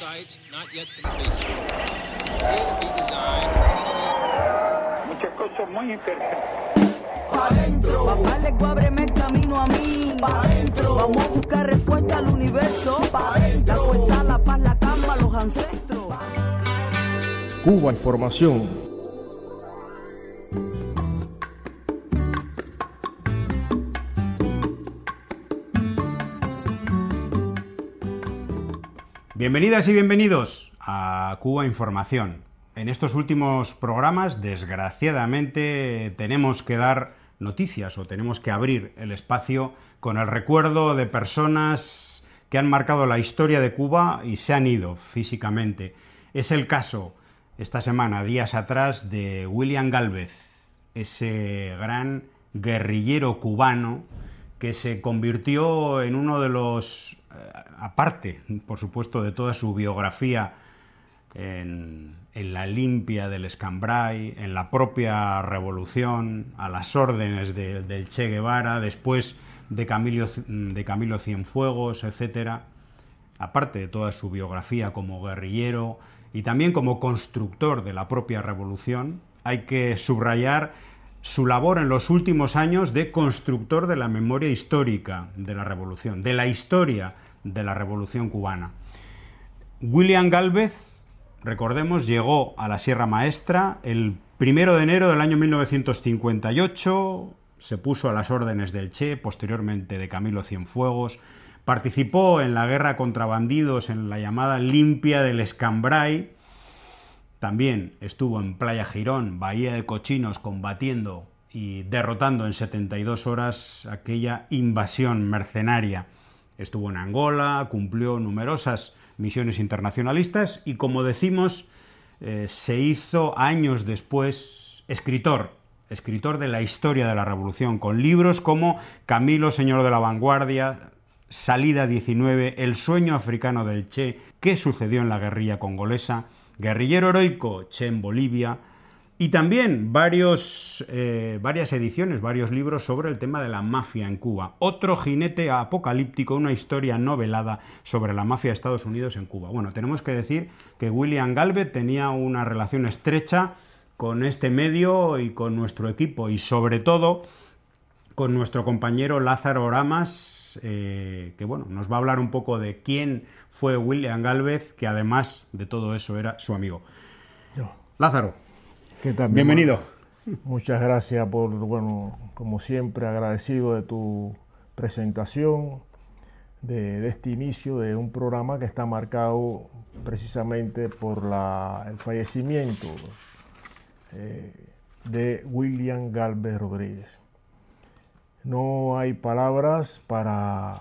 sites not yet completed. Appear to be designed. Muchas cosas muy interesantes. Pa' dentro. Papá le ábreme el camino a mí. Pa' dentro. Vamos a buscar respuesta al universo. Pa' dentro. La fuerza, la paz, la calma, los ancestros. Cuba Información. Bienvenidas y bienvenidos a Cuba Información. En estos últimos programas, desgraciadamente, tenemos que dar noticias o tenemos que abrir el espacio con el recuerdo de personas que han marcado la historia de Cuba y se han ido físicamente. Es el caso, esta semana, días atrás, de William Gálvez, ese gran guerrillero cubano que se convirtió en uno de los, aparte, por supuesto, de toda su biografía, en la limpia del Escambray, en la propia revolución, a las órdenes del Che Guevara, después de Camilo Cienfuegos, etc. Aparte de toda su biografía como guerrillero y también como constructor de la propia revolución, hay que subrayar su labor en los últimos años de constructor de la memoria histórica de la revolución, de la historia de la revolución cubana. William Gálvez, recordemos, llegó a la Sierra Maestra el 1 de enero del año 1958, se puso a las órdenes del Che, posteriormente de Camilo Cienfuegos, participó en la guerra contra bandidos en la llamada limpia del Escambray, también estuvo en Playa Girón, Bahía de Cochinos, combatiendo y derrotando en 72 horas aquella invasión mercenaria. Estuvo en Angola, cumplió numerosas misiones internacionalistas y, como decimos, se hizo años después escritor de la historia de la revolución, con libros como Camilo, señor de la vanguardia, Salida 19, El sueño africano del Che, qué sucedió en la guerrilla congolesa, Guerrillero heroico, Che en Bolivia, y también varias ediciones, varios libros sobre el tema de la mafia en Cuba. Otro jinete apocalíptico, una historia novelada sobre la mafia de Estados Unidos en Cuba. Bueno, tenemos que decir que William Gálvez tenía una relación estrecha con este medio y con nuestro equipo, y sobre todo con nuestro compañero Lázaro Oramas, que bueno, nos va a hablar un poco de quién fue William Gálvez, que además de todo eso era su amigo. Lázaro, ¿Qué tal, bienvenido. Muchas gracias por, como siempre, agradecido de tu presentación, de este inicio de un programa que está marcado precisamente por el fallecimiento de William Gálvez Rodríguez. No hay palabras para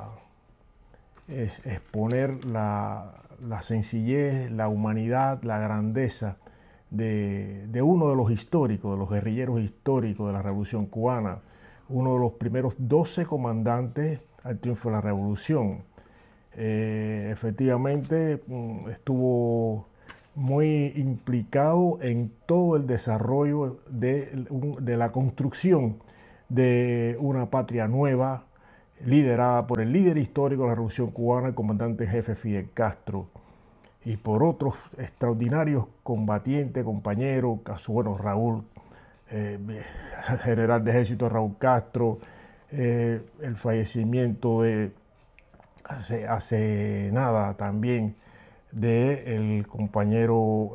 exponer la sencillez, la humanidad, la grandeza de uno de los históricos, de los guerrilleros históricos de la Revolución Cubana, uno de los primeros 12 comandantes al triunfo de la Revolución. Efectivamente, estuvo muy implicado en todo el desarrollo de la construcción de una patria nueva, liderada por el líder histórico de la Revolución Cubana, el comandante en jefe Fidel Castro, y por otros extraordinarios combatientes, compañeros, Raúl, general de ejército Raúl Castro, el fallecimiento de hace nada también del compañero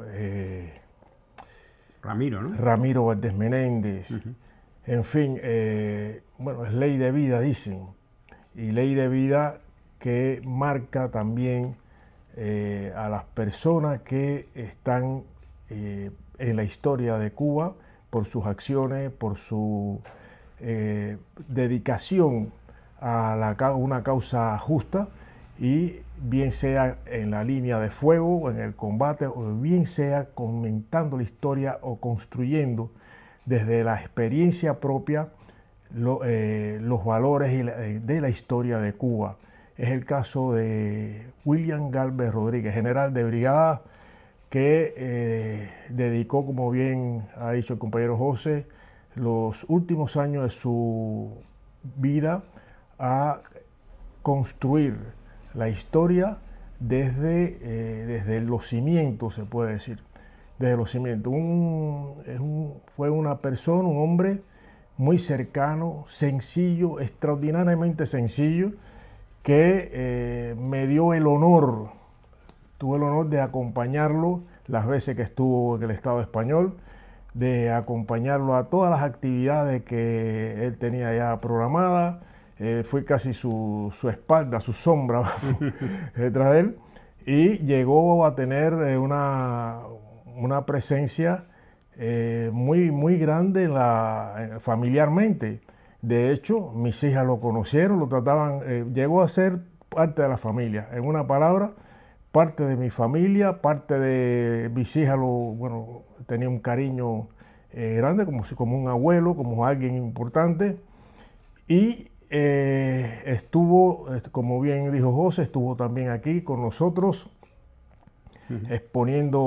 Ramiro, ¿no? Ramiro Valdés Menéndez. En fin, es ley de vida, dicen, y ley de vida que marca también a las personas que están en la historia de Cuba por sus acciones, por su dedicación a una causa justa, y bien sea en la línea de fuego, en el combate, o bien sea comentando la historia o construyendo desde la experiencia propia los valores de la historia de Cuba. Es el caso de William Gálvez Rodríguez, general de brigada, que dedicó, como bien ha dicho el compañero José, los últimos años de su vida a construir la historia desde los cimientos, se puede decir, desde los cimientos. Fue una persona, un hombre muy cercano, sencillo, extraordinariamente sencillo, que me dio el honor, tuve el honor de acompañarlo las veces que estuvo en el Estado español, de acompañarlo a todas las actividades que él tenía ya programadas. Fui casi su espalda, su sombra detrás de él, y llegó a tener una presencia muy grande familiarmente. De hecho, mis hijas lo conocieron, lo trataban, llegó a ser parte de la familia. En una palabra, parte de mi familia, parte de mis hijas, tenía un cariño grande, como un abuelo, como alguien importante. Y estuvo, como bien dijo José, estuvo también aquí con nosotros, exponiendo,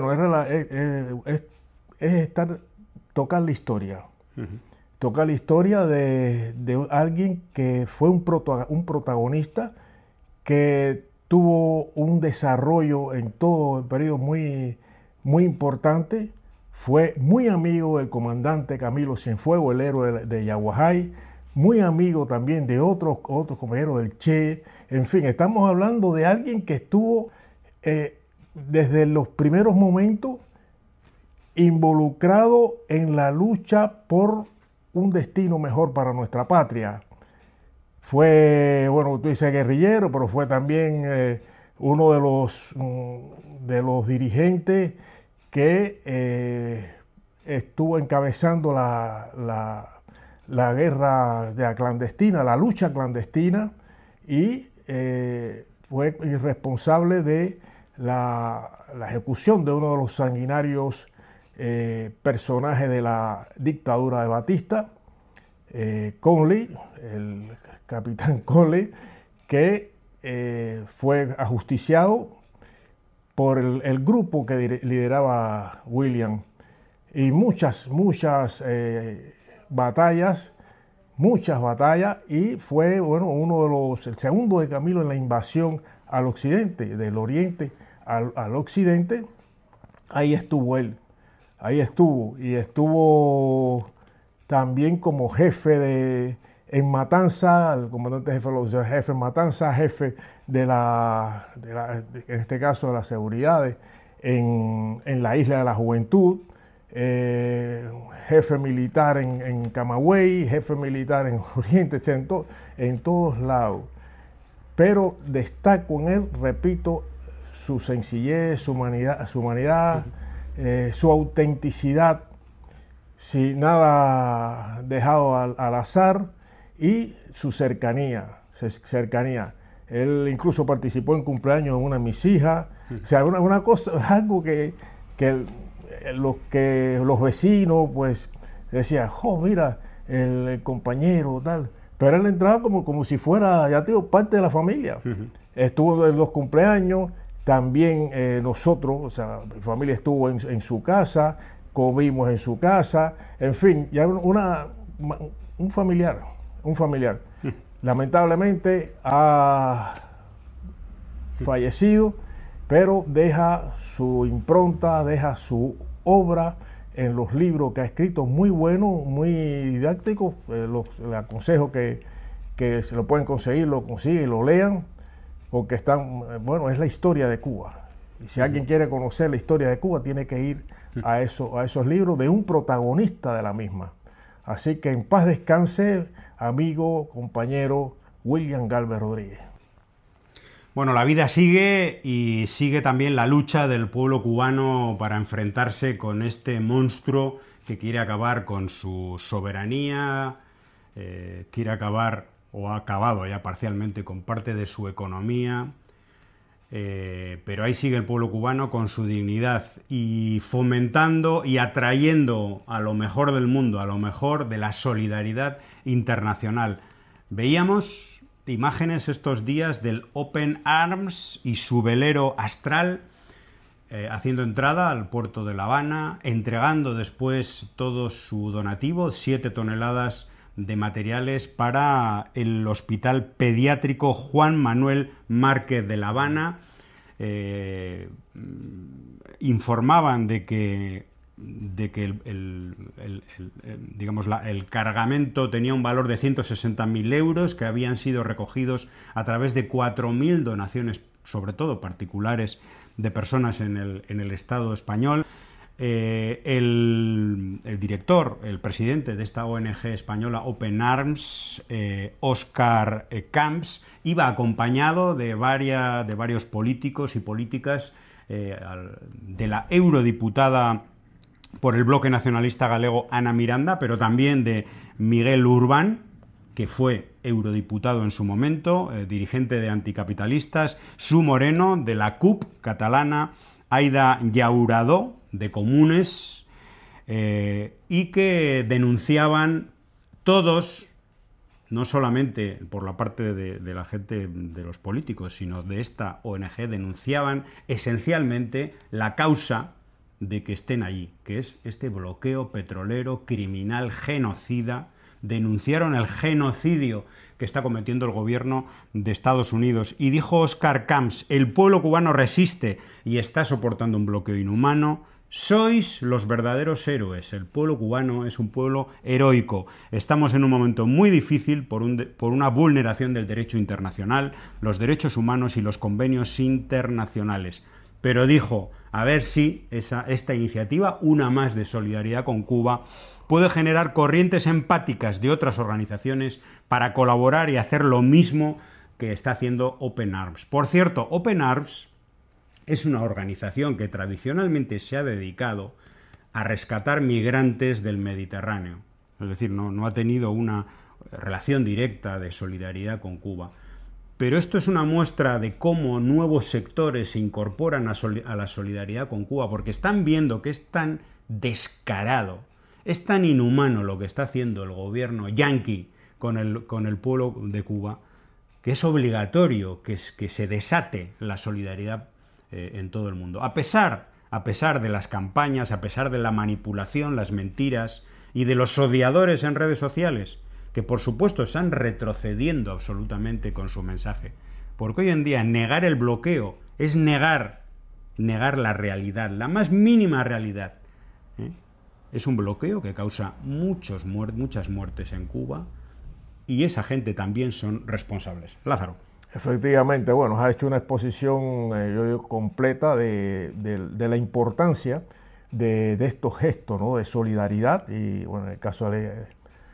tocar la historia. Tocar la historia de alguien que fue un protagonista, que tuvo un desarrollo en todo el periodo muy importante. Fue muy amigo del comandante Camilo Cienfuegos, el héroe de Yaguajay, muy amigo también de otros compañeros del Che. En fin, estamos hablando de alguien que estuvo desde los primeros momentos involucrado en la lucha por un destino mejor para nuestra patria. Fue, tú dices guerrillero, pero fue también uno de los dirigentes que estuvo encabezando la guerra clandestina, la lucha clandestina, y fue responsable de la ejecución de uno de los sanguinarios personajes de la dictadura de Batista, Conley, el capitán Conley, que fue ajusticiado por el grupo que lideraba William, y muchas batallas, y fue el segundo de Camilo en la invasión al occidente, del oriente al occidente. Ahí estuvo él, y estuvo también como jefe en Matanza, el comandante jefe en Matanza, jefe en este caso de las seguridades en la Isla de la Juventud, jefe militar en Camagüey, jefe militar en Oriente, en todos lados. Pero destaco en él, repito, su sencillez, su humanidad, su autenticidad, sin nada dejado al azar, y su cercanía. Él incluso participó en cumpleaños de una de mis hijas. O sea, una cosa, algo que los vecinos pues decían, mira, el compañero, tal. Pero él entraba como si fuera, ya te digo, parte de la familia. Estuvo en los cumpleaños, también nosotros, o sea, mi familia estuvo en su casa, comimos en su casa, en fin, ya un familiar. Lamentablemente ha fallecido, pero deja su impronta, deja su obra en los libros que ha escrito, muy bueno, muy didáctico. Le aconsejo que se lo pueden conseguir, lo consiguen, lo lean, porque es la historia de Cuba. Y si alguien quiere conocer la historia de Cuba, tiene que ir a esos libros de un protagonista de la misma. Así que en paz descanse, amigo, compañero William Galvez Rodríguez. Bueno, la vida sigue, y sigue también la lucha del pueblo cubano para enfrentarse con este monstruo que quiere acabar con su soberanía, quiere acabar, o ha acabado ya parcialmente, con parte de su economía. Pero ahí sigue el pueblo cubano con su dignidad y fomentando y atrayendo a lo mejor del mundo, a lo mejor de la solidaridad internacional. Veíamos imágenes estos días del Open Arms y su velero Astral haciendo entrada al puerto de La Habana, entregando después todo su donativo, 7 toneladas de materiales para el Hospital Pediátrico Juan Manuel Márquez de La Habana, informaban de que el cargamento tenía un valor de 160.000 euros que habían sido recogidos a través de 4.000 donaciones, sobre todo particulares, de personas en el Estado español. El director, el presidente de esta ONG española Open Arms, Óscar Camps, iba acompañado de varios políticos y políticas, de la eurodiputada por el bloque nacionalista galego Ana Miranda, pero también de Miguel Urbán, que fue eurodiputado en su momento, dirigente de Anticapitalistas, Su Moreno, de la CUP catalana, Aida Llauradó, de Comunes, y que denunciaban todos, no solamente por la parte de la gente, de los políticos, sino de esta ONG, denunciaban esencialmente la causa de que estén allí, que es este bloqueo petrolero criminal, genocida. Denunciaron el genocidio que está cometiendo el gobierno de Estados Unidos. Y dijo Óscar Camps: el pueblo cubano resiste y está soportando un bloqueo inhumano. Sois los verdaderos héroes. El pueblo cubano es un pueblo heroico. Estamos en un momento muy difícil por una vulneración del derecho internacional, los derechos humanos y los convenios internacionales. Pero dijo, a ver si esta iniciativa, una más de solidaridad con Cuba, puede generar corrientes empáticas de otras organizaciones para colaborar y hacer lo mismo que está haciendo Open Arms. Por cierto, Open Arms es una organización que tradicionalmente se ha dedicado a rescatar migrantes del Mediterráneo. Es decir, no ha tenido una relación directa de solidaridad con Cuba. Pero esto es una muestra de cómo nuevos sectores se incorporan a la solidaridad con Cuba, porque están viendo que es tan descarado, es tan inhumano lo que está haciendo el gobierno yanqui con el pueblo de Cuba, que es obligatorio que se desate la solidaridad en todo el mundo. A pesar de las campañas, a pesar de la manipulación, las mentiras y de los odiadores en redes sociales, que por supuesto están retrocediendo absolutamente con su mensaje. Porque hoy en día negar el bloqueo es negar la realidad, la más mínima realidad. Es un bloqueo que causa muchas muertes en Cuba, y esa gente también son responsables. Lázaro. Efectivamente, bueno, ha hecho una exposición completa de la importancia de estos gestos, ¿no?, de solidaridad, y bueno, en el caso de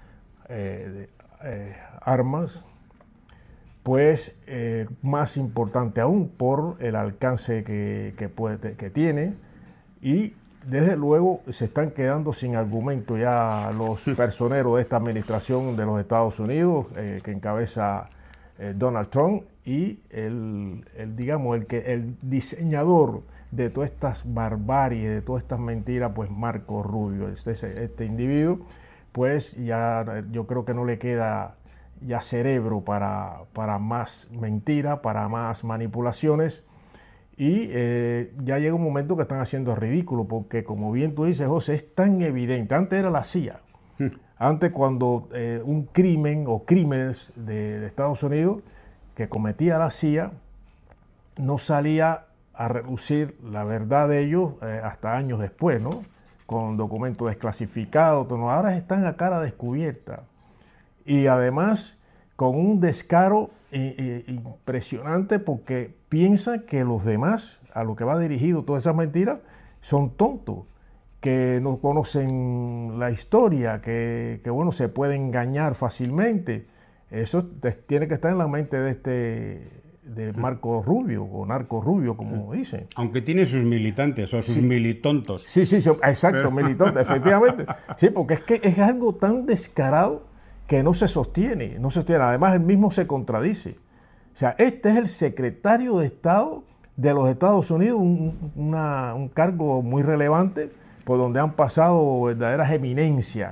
armas, pues más importante aún por el alcance que tiene, y desde luego se están quedando sin argumento ya los personeros de esta administración de los Estados Unidos, que encabeza Donald Trump, y el diseñador de todas estas barbaries, de todas estas mentiras, pues Marco Rubio. Este individuo, pues ya yo creo que no le queda ya cerebro para más mentira, para más manipulaciones, y ya llega un momento que están haciendo ridículo, porque como bien tú dices, José, es tan evidente. Antes era la CIA. Antes, cuando un crimen o crímenes de Estados Unidos que cometía la CIA, no salía a relucir la verdad de ellos hasta años después, ¿no?, con documentos desclasificados. Ahora están a cara descubierta, y además con un descaro impresionante, porque piensan que los demás, a lo que va dirigido todas esas mentiras, son tontos, que no conocen la historia, que bueno, se puede engañar fácilmente. Eso tiene que estar en la mente de Marco Rubio, o Narco Rubio, como dicen. Aunque tiene sus militantes o sus militontos. Sí, exacto, militontos, efectivamente. Sí, porque es que es algo tan descarado que no se sostiene. Además, él mismo se contradice. O sea, este es el secretario de Estado de los Estados Unidos, un cargo muy relevante, por donde han pasado verdaderas eminencias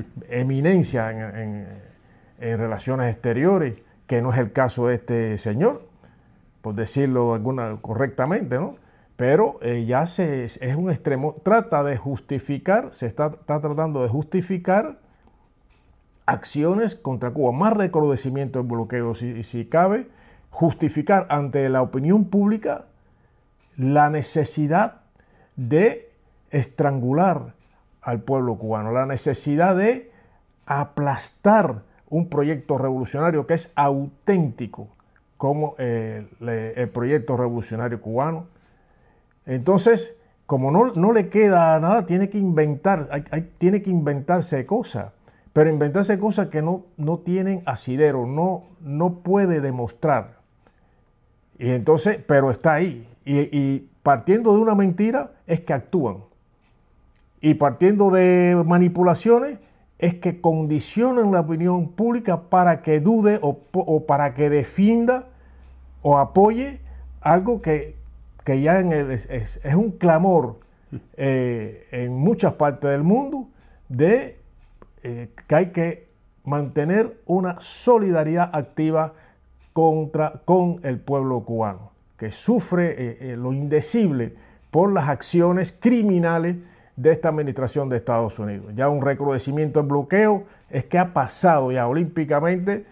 en relaciones exteriores, que no es el caso de este señor, por decirlo correctamente, ¿no? Pero ya es un extremo, se está tratando de justificar acciones contra Cuba, más recrudecimiento del bloqueo si cabe, justificar ante la opinión pública la necesidad de estrangular al pueblo cubano, la necesidad de aplastar un proyecto revolucionario que es auténtico como el proyecto revolucionario cubano. Entonces, como no le queda nada, tiene que tiene que inventarse cosas, pero inventarse cosas que no tienen asidero, no puede demostrar. Y entonces, pero está ahí. Y partiendo de una mentira es que actúan. Y partiendo de manipulaciones es que condicionan la opinión pública para que dude o para que defienda o apoye algo que ya es un clamor en muchas partes del mundo de que hay que mantener una solidaridad activa con el pueblo cubano, que sufre lo indecible por las acciones criminales de esta administración de Estados Unidos. Ya un recrudecimiento del bloqueo es que ha pasado ya olímpicamente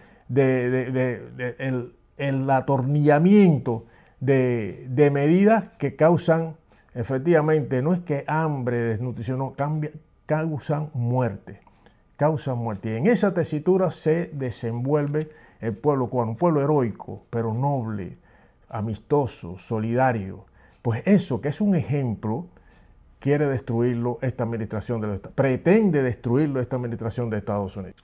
el atornillamiento de medidas que causan, efectivamente, no es que hambre, desnutrición, no, causan muerte. Causan muerte. Y en esa tesitura se desenvuelve el pueblo cubano, un pueblo heroico, pero noble, amistoso, solidario. Pues eso, que es un ejemplo, quiere destruirlo esta administración pretende destruirlo esta administración de Estados Unidos.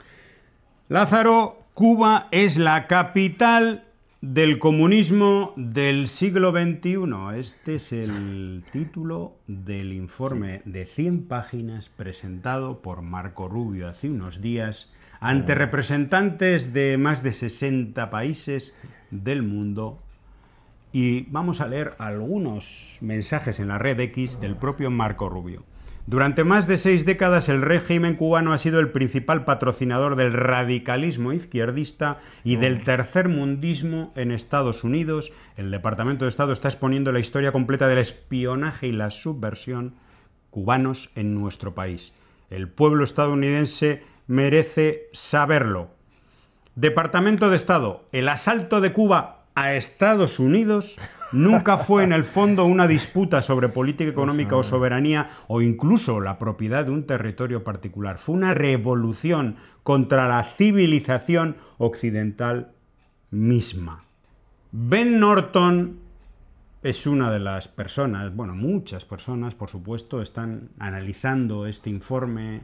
Lázaro, Cuba es la capital del comunismo del siglo XXI. Este es el título del informe de 100 páginas presentado por Marco Rubio hace unos días ante representantes de más de 60 países del mundo. Y vamos a leer algunos mensajes en la red X del propio Marco Rubio. Durante más de 6 décadas el régimen cubano ha sido el principal patrocinador del radicalismo izquierdista y del tercermundismo en Estados Unidos. El Departamento de Estado está exponiendo la historia completa del espionaje y la subversión cubanos en nuestro país. El pueblo estadounidense merece saberlo. Departamento de Estado, el asalto de Cuba a Estados Unidos nunca fue en el fondo una disputa sobre política económica o soberanía o incluso la propiedad de un territorio particular. Fue una revolución contra la civilización occidental misma. Ben Norton es una de las personas, bueno, muchas personas, por supuesto, están analizando este informe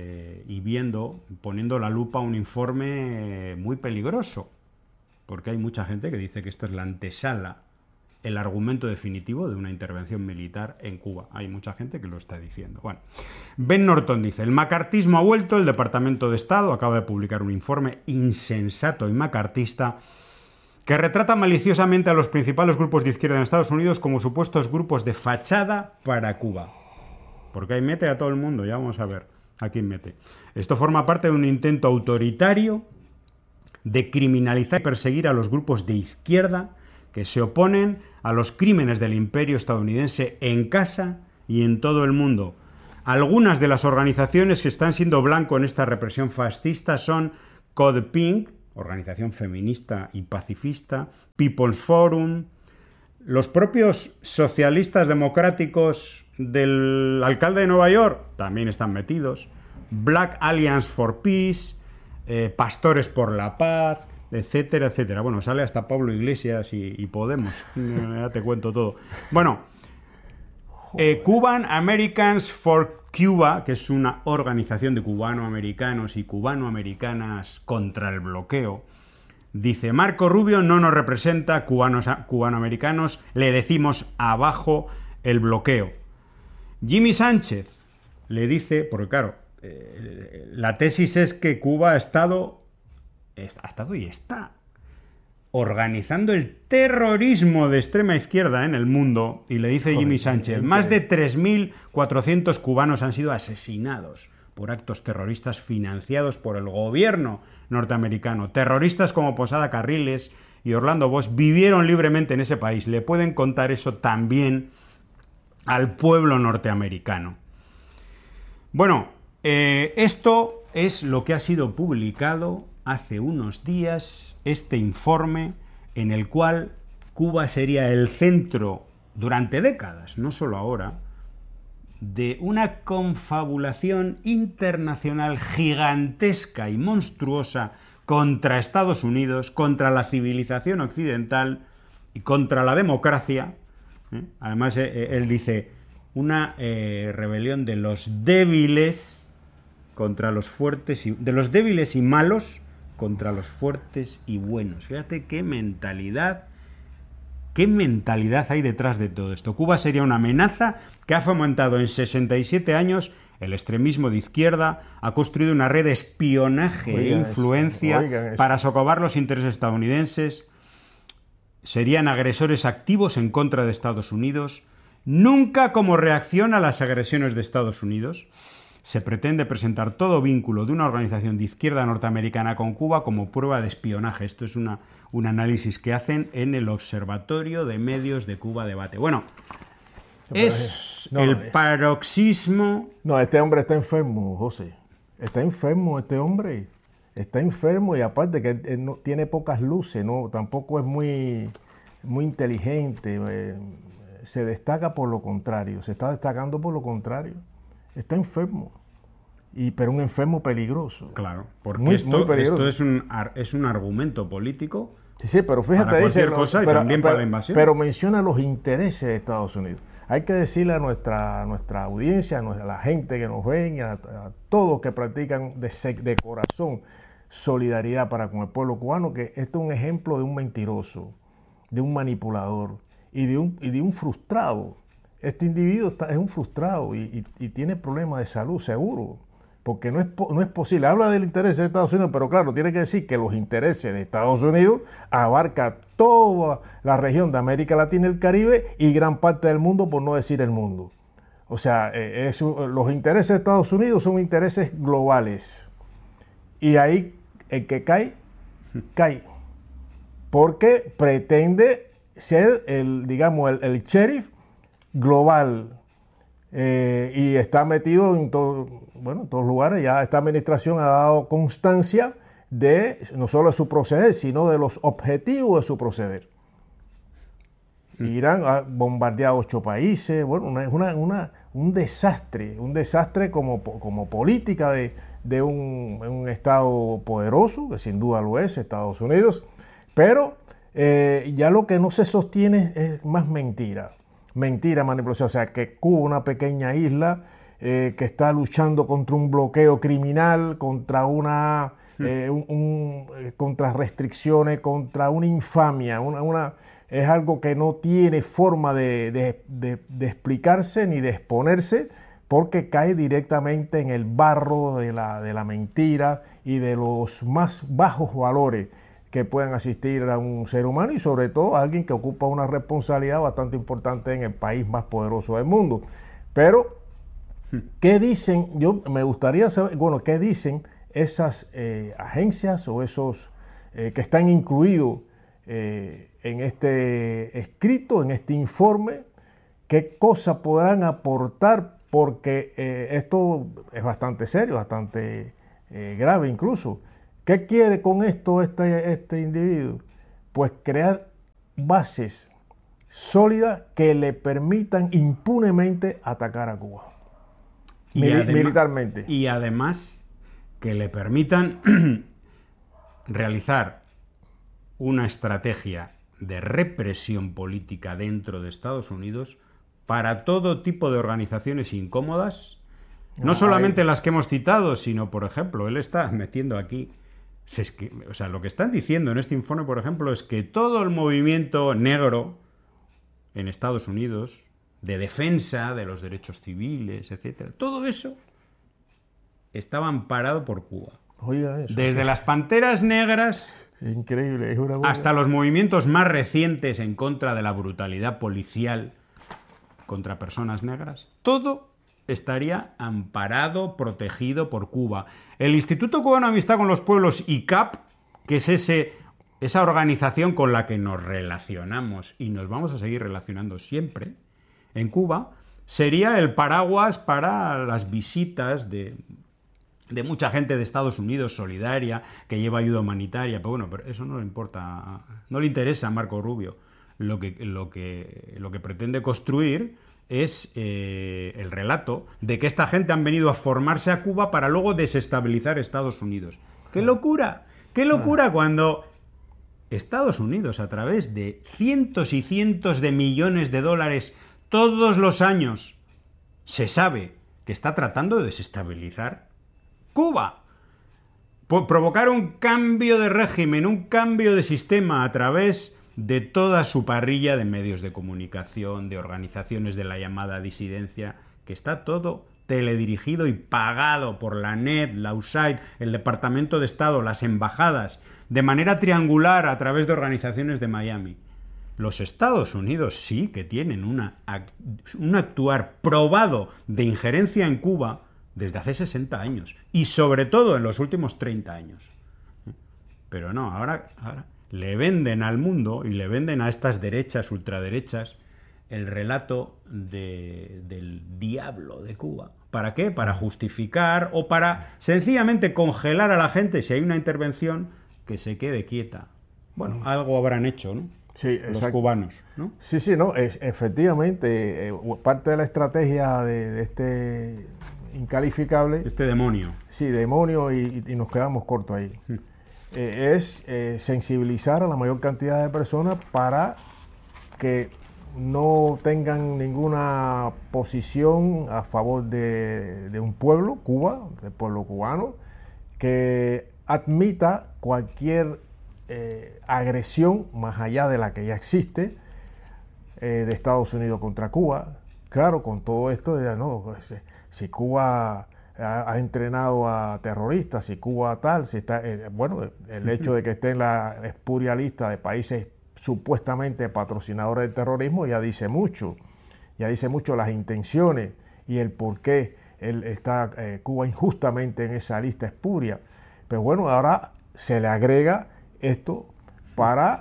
y poniendo la lupa a un informe muy peligroso. Porque hay mucha gente que dice que esta es la antesala, el argumento definitivo de una intervención militar en Cuba. Hay mucha gente que lo está diciendo. Bueno, Ben Norton dice, el macartismo ha vuelto, el Departamento de Estado acaba de publicar un informe insensato y macartista que retrata maliciosamente a los principales grupos de izquierda en Estados Unidos como supuestos grupos de fachada para Cuba. Porque ahí mete a todo el mundo, ya vamos a ver a quién mete. Esto forma parte de un intento autoritario de criminalizar y perseguir a los grupos de izquierda que se oponen a los crímenes del imperio estadounidense en casa y en todo el mundo. Algunas de las organizaciones que están siendo blanco en esta represión fascista son Code Pink, organización feminista y pacifista, People's Forum, los propios socialistas democráticos del alcalde de Nueva York también están metidos, Black Alliance for Peace, Pastores por la Paz, etcétera, etcétera. Bueno, sale hasta Pablo Iglesias y Podemos. Ya te cuento todo. Bueno, Cuban Americans for Cuba, que es una organización de cubanoamericanos y cubanoamericanas contra el bloqueo, dice, Marco Rubio no nos representa, cubanoamericanos, le decimos abajo el bloqueo. Jimmy Sánchez le dice, porque claro, la tesis es que Cuba ha estado y está organizando el terrorismo de extrema izquierda en el mundo, y le dice Jimmy Sánchez, más de 3.400 cubanos han sido asesinados por actos terroristas financiados por el gobierno norteamericano. Terroristas como Posada Carriles y Orlando Bosch vivieron libremente en ese país. Le pueden contar eso también al pueblo norteamericano. Bueno, esto es lo que ha sido publicado hace unos días, este informe en el cual Cuba sería el centro durante décadas, no solo ahora, de una confabulación internacional gigantesca y monstruosa contra Estados Unidos, contra la civilización occidental y contra la democracia. Además, él dice, una rebelión de los débiles contra los fuertes, de los débiles y malos contra los fuertes y buenos. Fíjate qué mentalidad hay detrás de todo esto. Cuba sería una amenaza que ha fomentado en 67 años el extremismo de izquierda, ha construido una red de espionaje e influencia para socavar los intereses estadounidenses, serían agresores activos en contra de Estados Unidos, nunca como reacción a las agresiones de Estados Unidos. Se pretende presentar todo vínculo de una organización de izquierda norteamericana con Cuba como prueba de espionaje. Esto es un análisis que hacen en el Observatorio de Medios de Cuba Debate. Bueno, es el paroxismo... No, este hombre está enfermo, José. Está enfermo este hombre. Está enfermo y aparte que él no, tiene pocas luces, no, tampoco es muy inteligente. Se destaca por lo contrario, se está destacando por lo contrario. Está enfermo, pero un enfermo peligroso. Claro, porque esto es un argumento político. Sí, pero fíjate, para cualquier cosa y también para la invasión. Pero menciona los intereses de Estados Unidos. Hay que decirle a nuestra audiencia, a la gente que nos ven, a todos que practican de corazón solidaridad para con el pueblo cubano, que esto es un ejemplo de un mentiroso, de un manipulador y de un frustrado. Este individuo es un frustrado y tiene problemas de salud, seguro, porque no es posible. Habla del interés de Estados Unidos, pero claro, tiene que decir que los intereses de Estados Unidos abarca toda la región de América Latina y el Caribe y gran parte del mundo, por no decir el mundo. O sea, los intereses de Estados Unidos son intereses globales. Y ahí el que cae, porque pretende ser el sheriff global y está metido en todos los lugares. Ya esta administración ha dado constancia de no solo de su proceder, sino de los objetivos de su proceder. Irán ha bombardeado 8 países. Bueno, es un desastre como política de un Estado poderoso, que sin duda lo es, Estados Unidos, pero ya lo que no se sostiene es más mentira, manipulación. O sea, que Cuba, una pequeña isla que está luchando contra un bloqueo criminal, contra contra restricciones, contra una infamia, es algo que no tiene forma de explicarse ni de exponerse, porque cae directamente en el barro de la mentira y de los más bajos valores que puedan asistir a un ser humano y sobre todo a alguien que ocupa una responsabilidad bastante importante en el país más poderoso del mundo. Pero, ¿qué dicen? Yo me gustaría saber, ¿qué dicen esas agencias o esos que están incluidos en este escrito, en este informe? ¿Qué cosas podrán aportar? Porque esto es bastante serio, bastante grave incluso. ¿Qué quiere con esto este individuo? Pues crear bases sólidas que le permitan impunemente atacar a Cuba. Militarmente. Y además que le permitan realizar una estrategia de represión política dentro de Estados Unidos para todo tipo de organizaciones incómodas, no solamente las que hemos citado, sino, por ejemplo, él está metiendo aquí, lo que están diciendo en este informe, por ejemplo, es que todo el movimiento negro en Estados Unidos, de defensa de los derechos civiles, etcétera, todo eso estaba amparado por Cuba. Oiga eso. Desde las Panteras Negras increíble, es hasta los movimientos más recientes en contra de la brutalidad policial contra personas negras, todo estaría amparado, protegido por Cuba. El Instituto Cubano de Amistad con los Pueblos, ICAP, que es esa organización con la que nos relacionamos y nos vamos a seguir relacionando siempre en Cuba, sería el paraguas para las visitas de mucha gente de Estados Unidos solidaria que lleva ayuda humanitaria. Pero bueno, pero eso no le importa, no le interesa a Marco Rubio. lo que pretende construir es el relato de que esta gente han venido a formarse a Cuba para luego desestabilizar Estados Unidos. ¡Qué locura! ¡Qué locura cuando Estados Unidos, a través de cientos y cientos de millones de dólares todos los años, se sabe que está tratando de desestabilizar Cuba? Por provocar un cambio de régimen, un cambio de sistema a través de toda su parrilla de medios de comunicación, de organizaciones de la llamada disidencia, que está todo teledirigido y pagado por la NET, la USAID, el Departamento de Estado, las embajadas, de manera triangular a través de organizaciones de Miami. Los Estados Unidos sí que tienen un actuar probado de injerencia en Cuba desde hace 60 años, y sobre todo en los últimos 30 años. Pero no, ahora le venden al mundo y le venden a estas derechas, ultraderechas, el relato del diablo de Cuba. ¿Para qué? Para justificar o para sencillamente congelar a la gente si hay una intervención, que se quede quieta. Bueno, algo habrán hecho, ¿no? Sí, los cubanos, ¿no? Sí, no, efectivamente, parte de la estrategia de este incalificable... Este demonio. Sí, demonio, y nos quedamos cortos ahí. Es sensibilizar a la mayor cantidad de personas para que no tengan ninguna posición a favor de un pueblo, Cuba, del pueblo cubano, que admita cualquier agresión más allá de la que ya existe de Estados Unidos contra Cuba. Claro, con todo esto, no, pues, si Cuba ha entrenado a terroristas, si Cuba tal, si está, bueno, el hecho de que esté en la espuria lista de países supuestamente patrocinadores del terrorismo ya dice mucho las intenciones y el por qué está Cuba injustamente en esa lista espuria. Pero bueno, ahora se le agrega esto para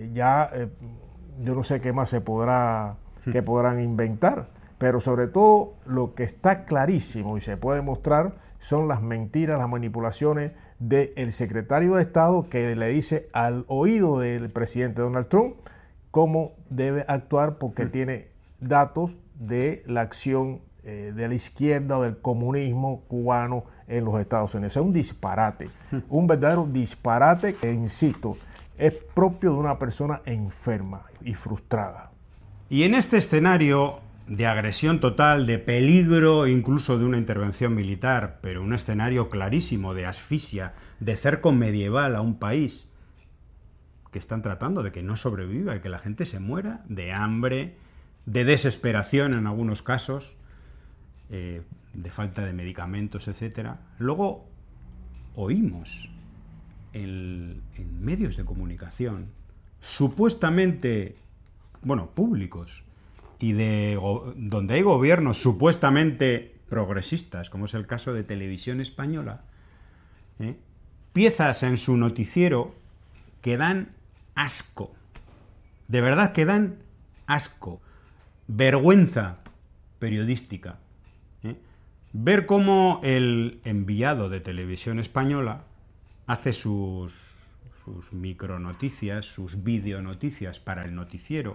yo no sé qué más que podrán inventar, pero sobre todo lo que está clarísimo y se puede mostrar son las mentiras, las manipulaciones del secretario de Estado, que le dice al oído del presidente Donald Trump cómo debe actuar, porque tiene datos de la acción de la izquierda o del comunismo cubano en los Estados Unidos. Es un disparate, un verdadero disparate que, insisto, es propio de una persona enferma y frustrada. Y en este escenario de agresión total, de peligro incluso de una intervención militar, pero un escenario clarísimo de asfixia, de cerco medieval a un país, que están tratando de que no sobreviva y que la gente se muera de hambre, de desesperación en algunos casos, de falta de medicamentos, etc. Luego oímos en medios de comunicación, supuestamente, bueno, públicos, y donde hay gobiernos supuestamente progresistas, como es el caso de Televisión Española, piezas en su noticiero que dan asco, de verdad que dan asco, vergüenza periodística. Ver cómo el enviado de Televisión Española hace sus micronoticias, sus videonoticias para el noticiero,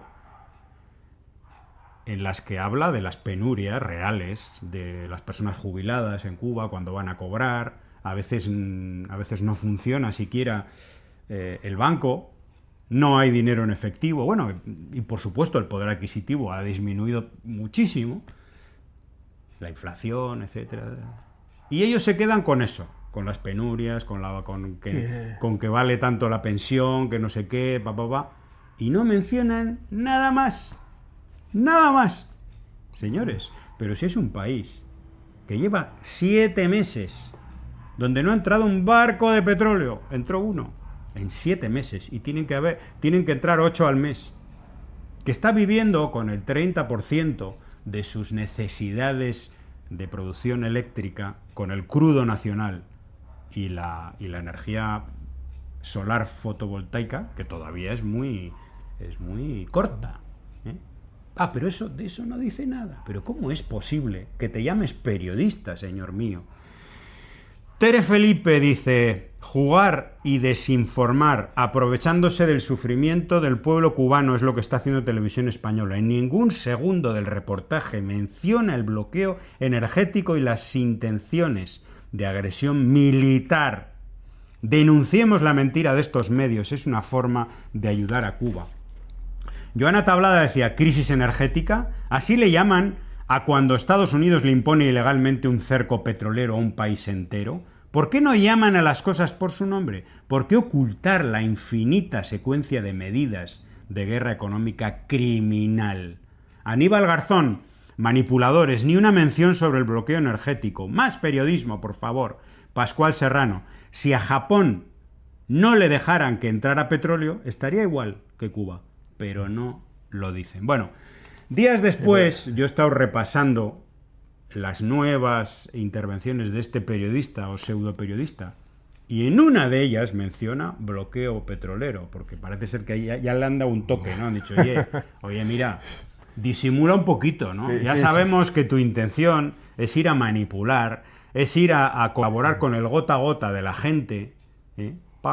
en las que habla de las penurias reales de las personas jubiladas en Cuba cuando van a cobrar. A veces no funciona siquiera el banco, no hay dinero en efectivo. Bueno, y por supuesto el poder adquisitivo ha disminuido muchísimo, la inflación, etcétera. Y ellos se quedan con eso, con las penurias, con que vale tanto la pensión, que no sé qué, y no mencionan nada más. Nada más. Señores, pero si es un país que lleva 7 meses, donde no ha entrado un barco de petróleo, entró uno en 7 meses y tienen que entrar 8 al mes, que está viviendo con el 30% de sus necesidades de producción eléctrica con el crudo nacional y la energía solar fotovoltaica, que todavía es muy corta, pero de eso no dice nada. Pero ¿cómo es posible que te llames periodista, señor mío? Tere Felipe dice, jugar y desinformar, aprovechándose del sufrimiento del pueblo cubano, es lo que está haciendo Televisión Española. En ningún segundo del reportaje menciona el bloqueo energético y las intenciones de agresión militar. Denunciemos la mentira de estos medios, es una forma de ayudar a Cuba. Joana Tablada decía, crisis energética, así le llaman a cuando Estados Unidos le impone ilegalmente un cerco petrolero a un país entero. ¿Por qué no llaman a las cosas por su nombre? ¿Por qué ocultar la infinita secuencia de medidas de guerra económica criminal? Aníbal Garzón, manipuladores, ni una mención sobre el bloqueo energético. Más periodismo, por favor. Pascual Serrano, si a Japón no le dejaran que entrara petróleo, estaría igual que Cuba, pero no lo dicen. Bueno, días después yo he estado repasando las nuevas intervenciones de este periodista o pseudoperiodista y en una de ellas menciona bloqueo petrolero, porque parece ser que ya le han dado un toque, ¿no? Han dicho, oye, mira, disimula un poquito, ¿no? Sí, ya sabemos que tu intención es ir a manipular, es ir a colaborar con el gota a gota de la gente, ¿eh?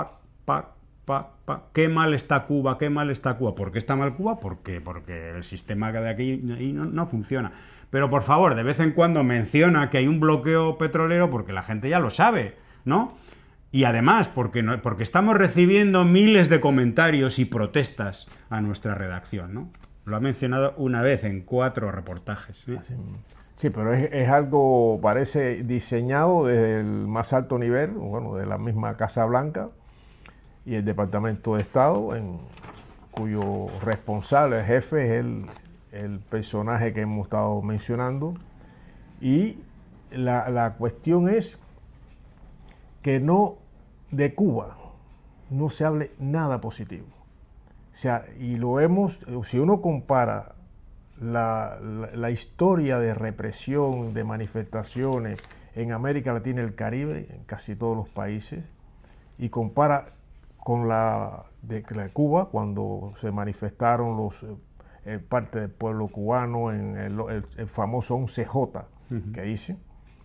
Qué mal está Cuba, qué mal está Cuba. ¿Por qué está mal Cuba? Porque el sistema de aquí no funciona. Pero por favor, de vez en cuando menciona que hay un bloqueo petrolero porque la gente ya lo sabe, ¿no? Y además porque estamos recibiendo miles de comentarios y protestas a nuestra redacción, ¿no? Lo ha mencionado una vez en 4 reportajes, ¿eh? Sí, pero es algo, parece, diseñado desde el más alto nivel, bueno, de la misma Casa Blanca y el Departamento de Estado, cuyo responsable, el jefe, es el personaje que hemos estado mencionando. Y la cuestión es que de Cuba no se hable nada positivo. O sea, y lo vemos, si uno compara la historia de represión, de manifestaciones en América Latina y el Caribe, en casi todos los países, y compara con la de Cuba, cuando se manifestaron parte del pueblo cubano en el famoso 11J, que dicen,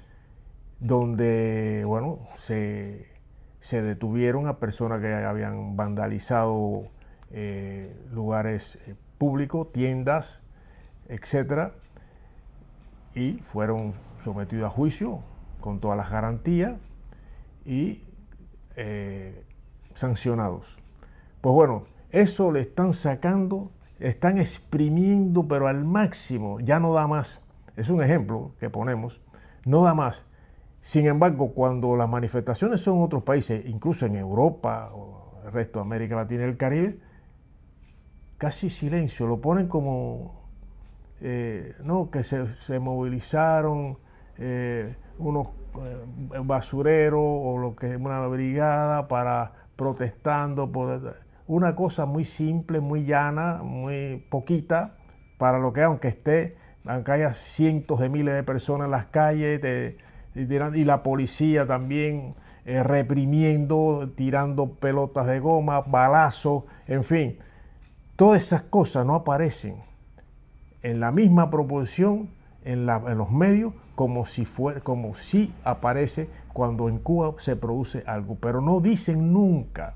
donde, bueno, se detuvieron a personas que habían vandalizado lugares públicos, tiendas, etcétera, y fueron sometidos a juicio con todas las garantías y sancionados. Pues bueno, eso le están sacando, están exprimiendo, pero al máximo, ya no da más. Es un ejemplo que ponemos, no da más. Sin embargo, cuando las manifestaciones son en otros países, incluso en Europa o el resto de América Latina y el Caribe, casi silencio, lo ponen como no, que se movilizaron unos basureros o lo que es una brigada para protestando por una cosa muy simple, muy llana, muy poquita para lo que aunque haya cientos de miles de personas en las calles y la policía también reprimiendo, tirando pelotas de goma, balazos, en fin, todas esas cosas no aparecen en la misma proporción en los medios como si aparece cuando en Cuba se produce algo, pero no dicen nunca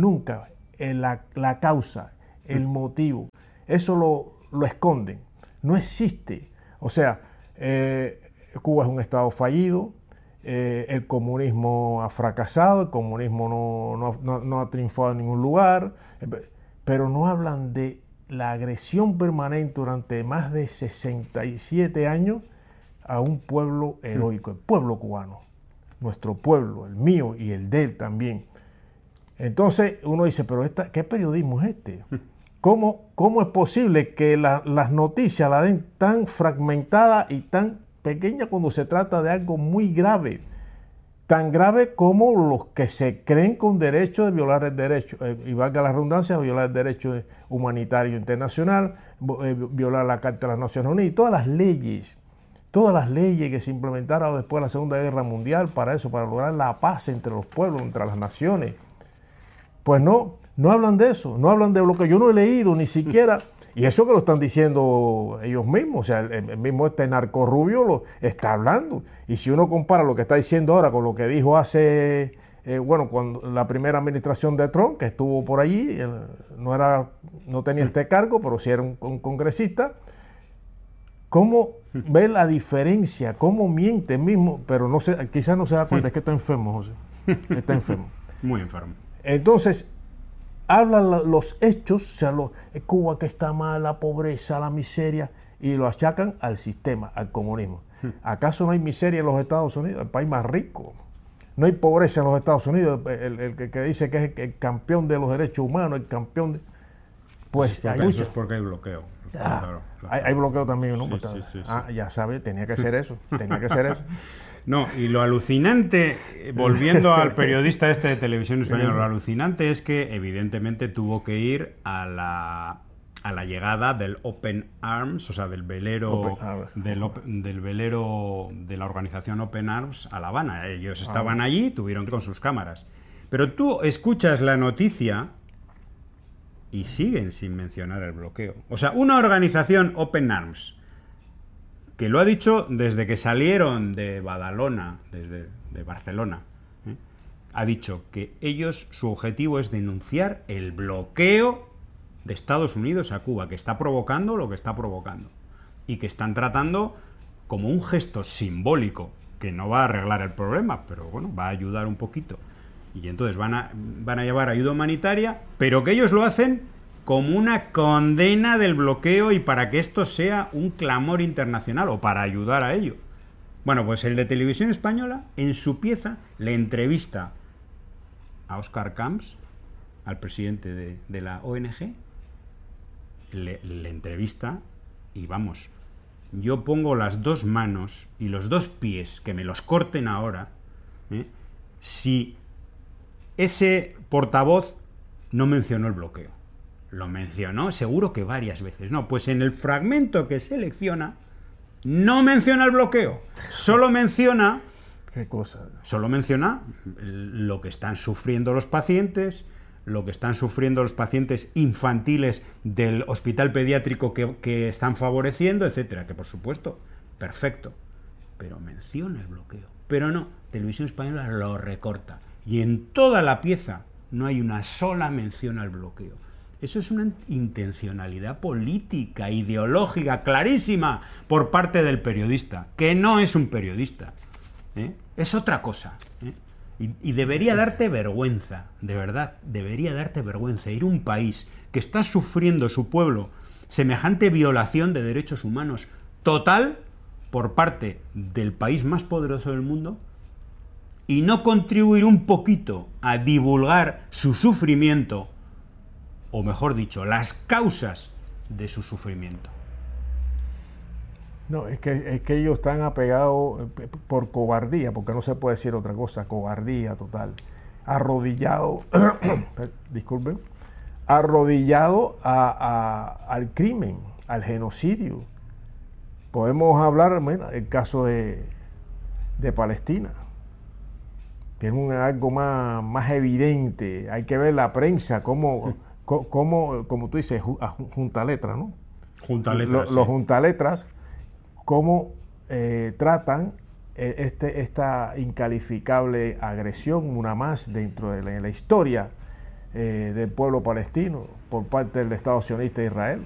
la causa, el motivo. Eso lo esconden, no existe. O sea, Cuba es un estado fallido, el comunismo ha fracasado, el comunismo no ha triunfado en ningún lugar, pero no hablan de la agresión permanente durante más de 67 años a un pueblo heroico, el pueblo cubano, nuestro pueblo, el mío y el de él también. Entonces uno dice, pero ¿qué periodismo es este? ¿Cómo es posible que las noticias la den tan fragmentada y tan pequeña cuando se trata de algo muy grave? Tan grave como los que se creen con derecho de violar el derecho, y valga la redundancia, violar el derecho humanitario internacional, violar la Carta de las Naciones Unidas y todas las leyes que se implementaron después de la Segunda Guerra Mundial para eso, para lograr la paz entre los pueblos, entre las naciones. Pues no hablan de eso, no hablan de lo que yo no he leído ni siquiera, Y eso que lo están diciendo ellos mismos, o sea, el mismo narco rubio lo está hablando. Y si uno compara lo que está diciendo ahora con lo que dijo hace, cuando la primera administración de Trump, que estuvo por allí, no tenía este cargo, pero sí era un congresista, ¿cómo ve la diferencia? ¿Cómo miente mismo? Pero no sé, quizás no se da cuenta, es que está enfermo, José. Está enfermo. Muy enfermo. Entonces, hablan los hechos, o sea, Cuba que está mal, la pobreza, la miseria, y lo achacan al sistema, al comunismo. ¿Acaso no hay miseria en los Estados Unidos, el país más rico? No hay pobreza en los Estados Unidos, el que dice que es el campeón de los derechos humanos, el campeón de... Pues hay eso mucho. es porque hay bloqueo. Claro. Hay bloqueo también, ¿no? Sí, Pues, sí. ya sabes, tenía que ser eso, No, y lo alucinante, volviendo al periodista este de Televisión Española, lo alucinante es que evidentemente tuvo que ir a la llegada del Open Arms, o sea, del velero del velero de la organización Open Arms a La Habana. Ellos estaban allí, tuvieron que ir con sus cámaras. Pero tú escuchas la noticia y siguen sin mencionar el bloqueo. O sea, una organización Open Arms, que lo ha dicho desde que salieron de Badalona, de Barcelona, ha dicho que su objetivo es denunciar el bloqueo de Estados Unidos a Cuba, que está provocando lo que está provocando, y que están tratando como un gesto simbólico, que no va a arreglar el problema, pero bueno, va a ayudar un poquito. Y entonces van a llevar ayuda humanitaria, pero que ellos lo hacen como una condena del bloqueo y para que esto sea un clamor internacional o para ayudar a ello. Bueno, pues el de Televisión Española, en su pieza, le entrevista a Óscar Camps, al presidente de la ONG, le entrevista y vamos, yo pongo las dos manos y los dos pies, que me los corten ahora, si ese portavoz no mencionó el bloqueo. Lo mencionó seguro que varias veces. No, pues en el fragmento que selecciona no menciona el bloqueo. Solo menciona... ¿Qué cosa? Solo menciona lo que están sufriendo los pacientes, lo que están sufriendo los pacientes infantiles del hospital pediátrico que están favoreciendo, etcétera. Que por supuesto, perfecto. Pero menciona el bloqueo. Pero no, Televisión Española lo recorta. Y en toda la pieza no hay una sola mención al bloqueo. Eso es una intencionalidad política, ideológica, clarísima por parte del periodista, que no es un periodista, es otra cosa. Y debería darte vergüenza, de verdad, debería darte vergüenza ir a un país que está sufriendo su pueblo semejante violación de derechos humanos total por parte del país más poderoso del mundo y no contribuir un poquito a divulgar su sufrimiento, o mejor dicho, las causas de su sufrimiento. No, es que ellos están apegados por cobardía, porque no se puede decir otra cosa, cobardía total, arrodillado, disculpen, arrodillado al crimen, al genocidio. Podemos hablar, bueno, el caso de Palestina, que es algo más evidente. Hay que ver la prensa, como tú dices, junta letras, ¿no? Junta letras. Los juntaletras, cómo tratan esta incalificable agresión, una más dentro de la historia del pueblo palestino por parte del Estado sionista de Israel.